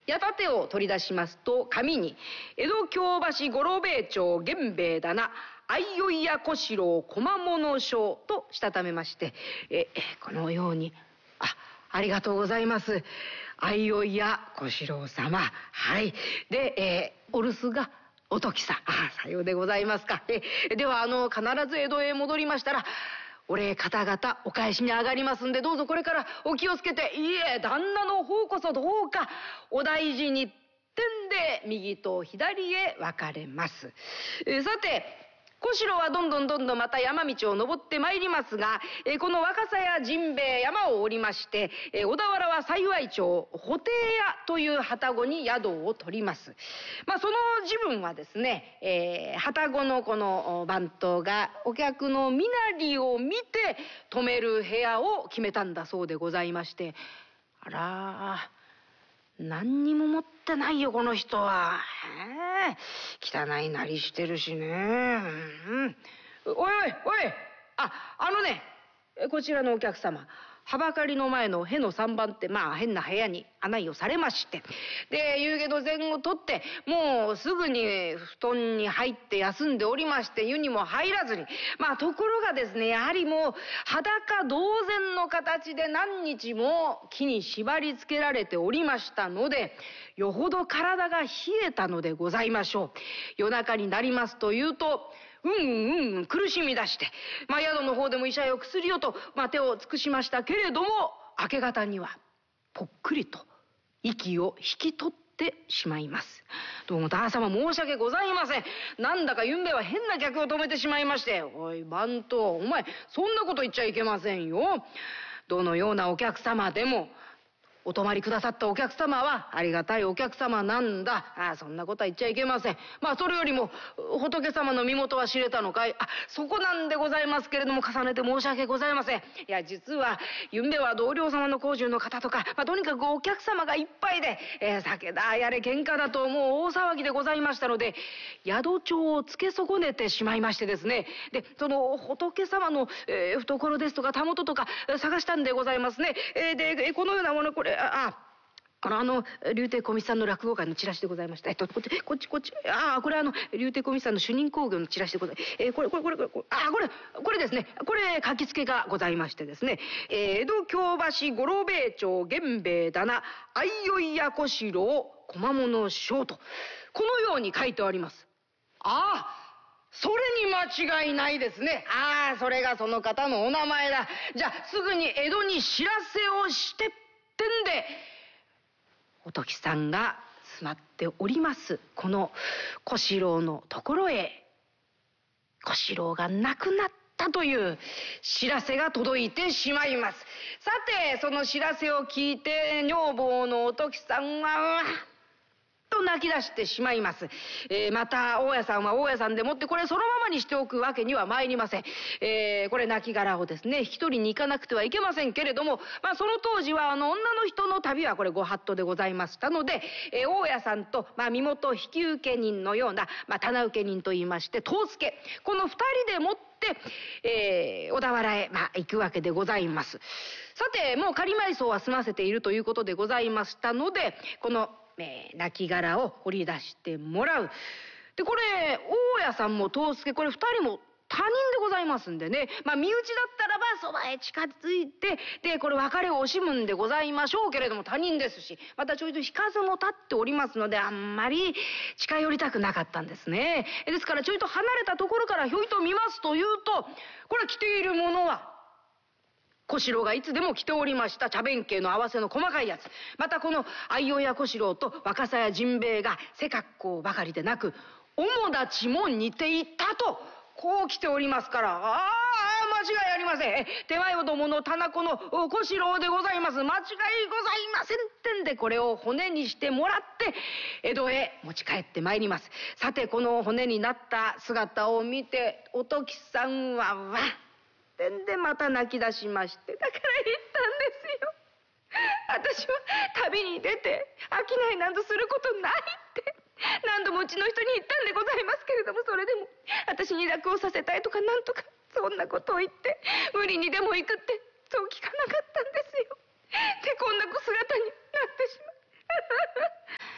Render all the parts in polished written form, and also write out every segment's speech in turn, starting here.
矢立てを取り出しますと、紙に江戸京橋五郎兵衛町源兵衛棚相生屋小四郎小間物商としたためまして、このように、ありがとうございます。相生屋小四郎様。はい。で、お留守がお時さん。さようでございますか。では、必ず江戸へ戻りましたら、お礼方々お返しに上がりますんで、どうぞこれからお気をつけて、いえ、旦那の方こそどうかお大事にってんで、右と左へ分かれます。さて、小四郎はどんどんまた山道を登ってまいりますが、この若狭や陣兵衛山を降りまして、小田原は幸町布袋屋という旅籠に宿を取ります。その自分はですね、旅籠のこの番頭がお客の身なりを見て泊める部屋を決めたんだそうでございまして、あら何にも持ってないよこの人は。汚いなりしてるしね。おい、こちらのお客様、はばかりの前のへの3番って変な部屋に案内をされまして、で夕げの膳を取ってもうすぐに布団に入って休んでおりまして、湯にも入らずに、ところがですね、やはりもう裸同然の形で何日も木に縛り付けられておりましたので、よほど体が冷えたのでございましょう。夜中になりますというと苦しみ出して、宿の方でも医者よ薬よと、手を尽くしましたけれども、明け方にはぽっくりと息を引き取ってしまいます。どうも旦様申し訳ございません。なんだかゆんべは変な客を止めてしまいまして。おい番頭、お前そんなこと言っちゃいけませんよ。どのようなお客様でもお泊まりくださったお客様はありがたいお客様なんだ。そんなことは言っちゃいけません。それよりも仏様の身元は知れたのかい。そこなんでございますけれども、重ねて申し訳ございません。いや実はゆんべは同僚様の工場の方とか、とにかくお客様がいっぱいで、酒だやれ喧嘩だともう大騒ぎでございましたので、宿帳をつけ損ねてしまいましてですね。でその仏様の、懐ですとかたもととか探したんでございますね。でこのようなもの、これ竜亭小道さんの落語会のチラシでございました。こっちこれ竜亭小道さんの主任興行のチラシでございます。これですね。これ書きつけがございましてですね、江戸京橋五郎兵衛町源兵衛棚相生屋小四郎小間物商と、このように書いてあります。それに間違いないですね。それがその方のお名前だ。じゃあすぐに江戸に知らせをしてってんで、お時さんが住まっておりますこの小四郎のところへ、小四郎が亡くなったという知らせが届いてしまいます。さてその知らせを聞いて女房のお時さんはと泣き出してしまいます。また大家さんは大家さんでもって、これそのままにしておくわけには参りません。これ亡骸をですね引き取りに行かなくてはいけませんけれども、その当時は女の人の旅はこれご法度でございましたので、大家さんと、身元引受人のような、棚受人といいまして藤助、この2人でもって小田原へ、行くわけでございます。さてもう仮埋葬は済ませているということでございましたので、この亡骸を掘り出してもらう。でこれ大家さんも藤助、これ2人も他人でございますんでね、身内だったらばそばへ近づいて、でこれ別れを惜しむんでございましょうけれども、他人ですし、またちょいと引かずも立っておりますので、あんまり近寄りたくなかったんですね。ですからちょいと離れたところからひょいと見ますというと、これ着ているものは小四郎がいつでも着ておりました茶弁慶の合わせの細かいやつ、またこの相生屋小四郎と若狭屋陣兵衛が背格好ばかりでなく面立ちも似ていたと、こう来ておりますから、間違いありません。手前どもの店子の小四郎でございます。間違いございませんってんで、これを骨にしてもらって江戸へ持ち帰ってまいります。さてこの骨になった姿を見てお時さんはわっでまた泣き出しまして、だから言ったんですよ。私は旅に出て商いなんとすることないって何度もうちの人に言ったんでございますけれども、それでも私に楽をさせたいとかなんとかそんなことを言って無理にでも行くってそう聞かなかったんですよ。でこんな姿になってしまう。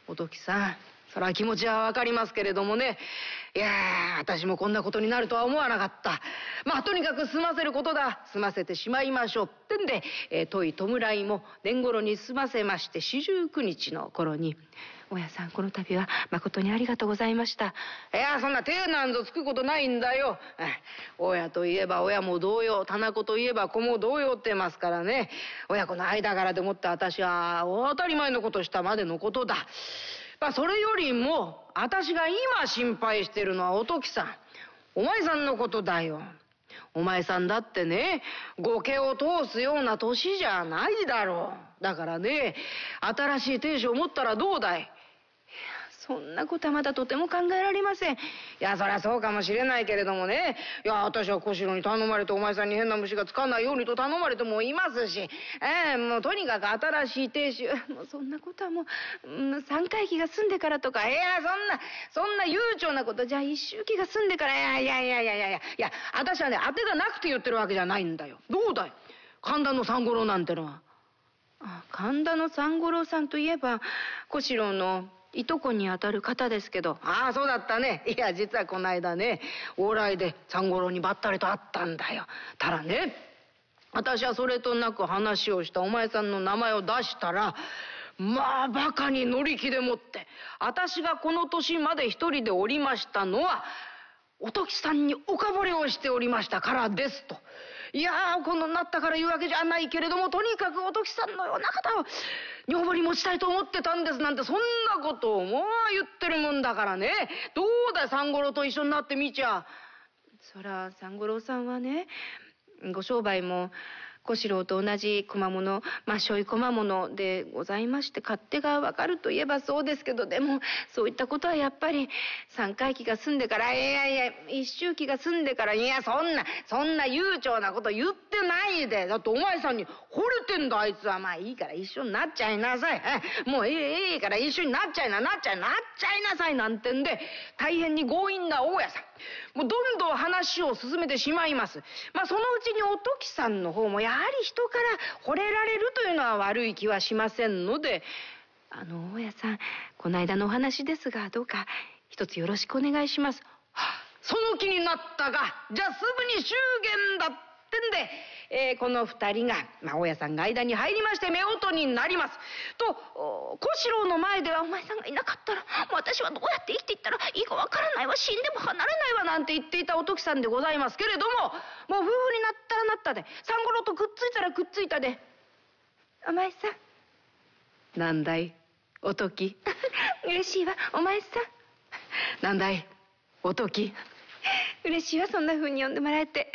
おときさん、それは気持ちはわかりますけれどもね。いやー、私もこんなことになるとは思わなかった。まあとにかく済ませることだ。済ませてしまいましょうってんで、戸井弔いも年頃に済ませまして、49日の頃に、大家さん、この度は誠にありがとうございました。いや、そんな手なんぞつくことないんだよ。親といえば親も同様、店子といえば子も同様って言いますからね。親子の間柄でもって私は当たり前のことしたまでのことだ。まあそれよりも私が今心配してるのはおときさん、お前さんのことだよ。お前さんだってね、後家を通すような年じゃないだろう。だからね、新しい亭主を持ったらどうだい。そんなことはまだとても考えられません。いや、そりゃそうかもしれないけれどもね。いや、私は小四郎に頼まれてお前さんに変な虫がつかないようにと頼まれてもいますし、もうとにかく新しい亭主、もうそんなことはもう、三回忌が済んでからとか、いや、そんな悠長なこと、じゃあ一周忌が済んでから、いや、私はね、当てがなくて言ってるわけじゃないんだよ。どうだい、神田の三五郎なんてのは。神田の三五郎さんといえば、小四郎のいとこにあたる方ですけど。ああ、そうだったね。いや、実はこの間ね、往来で三五郎にばったりと会ったんだよ。ただね、私はそれとなく話をしたお前さんの名前を出したら、まあバカに乗り気でもって、私がこの年まで一人でおりましたのはおときさんにおかぼれをしておりましたからですと。いやー、このなったから言うわけじゃないけれども、とにかくおときさんのような方を女房に持ちたいと思ってたんですなんて、そんなことをもう言ってるもんだからね。どうだい、三五郎と一緒になってみちゃ。そら三五郎さんはね、ご商売も小四郎と同じ小物、しょい小物でございまして、勝手がわかるといえばそうですけど、でもそういったことはやっぱり三回忌が済んでから、一周忌が済んでから、そんな悠長なこと言ってないで。だってお前さんに惚れてんだ、あいつは。まあいいから一緒になっちゃいなさい。もういいから一緒になっちゃいなさいなんてんで、大変に強引な大家さん。もうどんどん話を進めてしまいます。そのうちにおときさんの方もやはり人から惚れられるというのは悪い気はしませんので、大家さん、この間のお話ですが、どうか一つよろしくお願いします。その気になったが、じゃあすぐに祝言だってんで、この二人が、大家さんが間に入りまして夫婦になりますと、小四郎の前では、お前さんがいなかったら私はどうやって生きていったらいいかわからないわ、死んでも離れないわなんて言っていたおときさんでございますけれども、もう夫婦になったらなったで、三五郎とくっついたらくっついたで、お前さん。なんだいおとき。嬉しいわ、お前さん。なんだいおとき。嬉しいわ、そんな風に呼んでもらえて。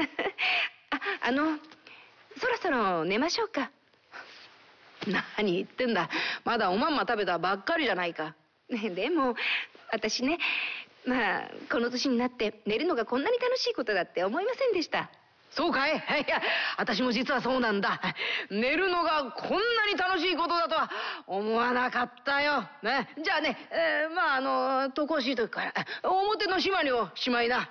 そろそろ寝ましょうか。何言ってんだ、まだおまんま食べたばっかりじゃないか。でも私ね、この年になって寝るのがこんなに楽しいことだって思いませんでした。そうかい。いや、私も実はそうなんだ。寝るのがこんなに楽しいことだとは思わなかったよ。ね、じゃあね、とこしい時から表の島にをしまいな。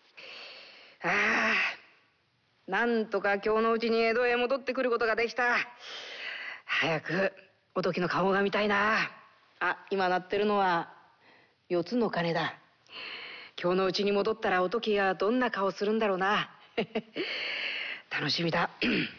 なんとか今日のうちに江戸へ戻ってくることができた。早くおときの顔が見たいな。今鳴ってるのは4つの鐘だ。今日のうちに戻ったらおときがどんな顔するんだろうな。楽しみだ。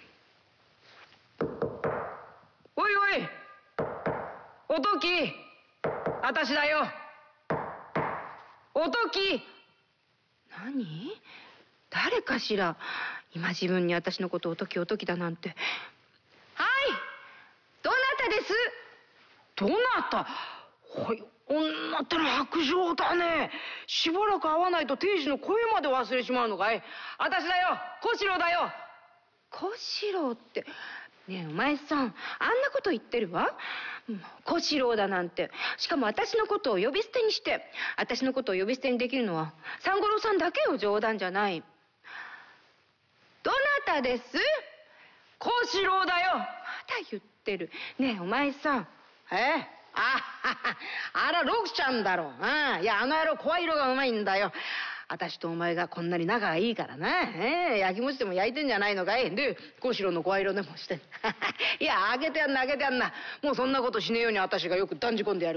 おいおい、おとき、あたしだよ。おとき。何？誰かしら。今自分に私のことおときだなんて。はい、どなたです？どなた？はい、女ってのは薄情だね。しばらく会わないと亭主の声まで忘れちまうのかい。私だよ、小四郎だよ。小四郎って、ねえお前さん、あんなこと言ってるわ。小四郎だなんて。しかも私のことを呼び捨てにして。私のことを呼び捨てにできるのは三五郎さんだけよ。冗談じゃない。どなたです？小四郎だよ。まだ言ってる。ねえお前さん。あら六ちゃんだろう。いや、野郎声色がうまいんだよ。私とお前がこんなに仲がいいからな。焼きもちでも焼いてんじゃないのかい。で小四郎の声色でもしていや、開けてやんな。もうそんなことしねえように私がよく断じ込んでやる。